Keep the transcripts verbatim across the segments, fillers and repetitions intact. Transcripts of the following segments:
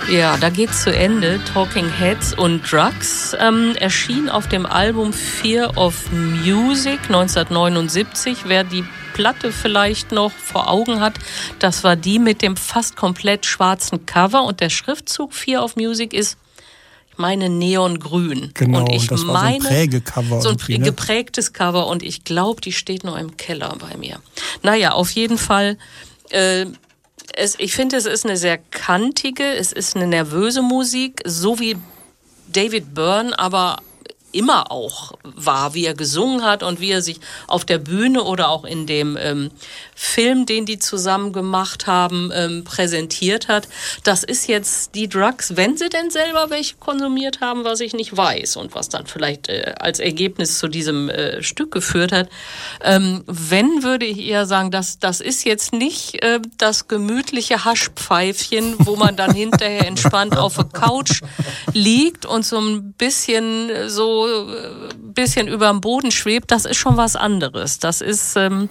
Ja, da geht's zu Ende. Talking Heads und Drugs ähm, erschien auf dem Album Fear of Music neunzehnhundertneunundsiebzig. Wer die Platte vielleicht noch vor Augen hat, das war die mit dem fast komplett schwarzen Cover und der Schriftzug Fear of Music ist, ich meine, neongrün. Genau, und ich und das war meine, so ein Prägecover. So ein ne? geprägtes Cover und ich glaube, die steht noch im Keller bei mir. Naja, auf jeden Fall, äh, es, ich finde, es ist eine sehr kantige, es ist eine nervöse Musik, so wie David Byrne aber immer auch war, wie er gesungen hat und wie er sich auf der Bühne oder auch in dem ähm, Film, den die zusammen gemacht haben, ähm, präsentiert hat. Das ist jetzt die Drugs, wenn sie denn selber welche konsumiert haben, was ich nicht weiß und was dann vielleicht äh, als Ergebnis zu diesem äh, Stück geführt hat. Ähm, wenn, würde ich eher sagen, dass das ist jetzt nicht äh, das gemütliche Haschpfeifchen, wo man dann hinterher entspannt auf der Couch liegt und so ein bisschen so ein bisschen über dem Boden schwebt. Das ist schon was anderes. Das ist ähm,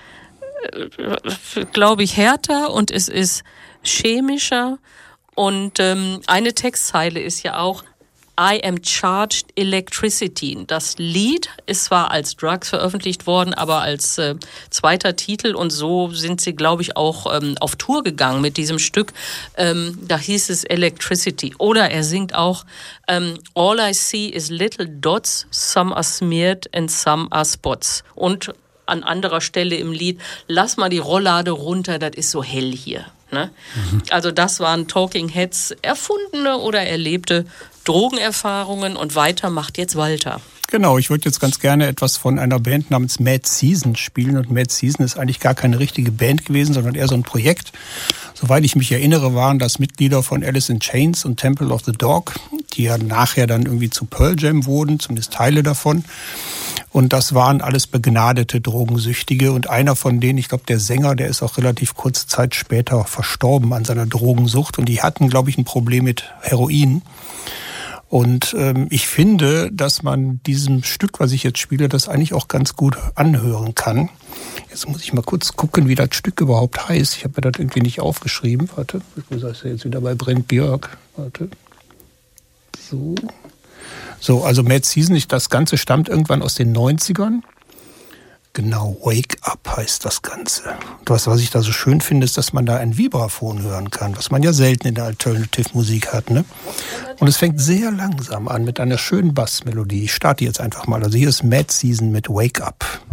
glaube ich, härter und es ist chemischer. Und ähm, eine Textzeile ist ja auch I am charged electricity. Das Lied ist zwar als Drugs veröffentlicht worden, aber als äh, zweiter Titel und so sind sie, glaube ich, auch ähm, auf Tour gegangen mit diesem Stück. Ähm, da hieß es Electricity. Oder er singt auch ähm, All I see is little dots, some are smeared and some are spots. Und an anderer Stelle im Lied, lass mal die Rolllade runter, das ist so hell hier. Ne? Mhm. Also das waren Talking Heads erfundene oder erlebte Drogenerfahrungen und weiter macht jetzt Walter. Genau, ich würde jetzt ganz gerne etwas von einer Band namens Mad Season spielen. Und Mad Season ist eigentlich gar keine richtige Band gewesen, sondern eher so ein Projekt. Soweit ich mich erinnere, waren das Mitglieder von Alice in Chains und Temple of the Dog, die ja nachher dann irgendwie zu Pearl Jam wurden, zumindest Teile davon. Und das waren alles begnadete Drogensüchtige. Und einer von denen, ich glaube der Sänger, der ist auch relativ kurze Zeit später verstorben an seiner Drogensucht. Und die hatten, glaube ich, ein Problem mit Heroin. Und ähm, ich finde, dass man diesem Stück, was ich jetzt spiele, das eigentlich auch ganz gut anhören kann. Jetzt muss ich mal kurz gucken, wie das Stück überhaupt heißt. Ich habe mir das irgendwie nicht aufgeschrieben. Warte, wo ist er jetzt wieder bei Brent Björk? Warte. So. So, also Mad Season, das Ganze stammt irgendwann aus den neunzigern. Genau, Wake Up heißt das Ganze. Und was, was ich da so schön finde, ist, dass man da ein Vibraphon hören kann, was man ja selten in der Alternative-Musik hat. Ne? Und es fängt sehr langsam an mit einer schönen Bassmelodie. Ich starte jetzt einfach mal. Also hier ist Mad Season mit Wake Up.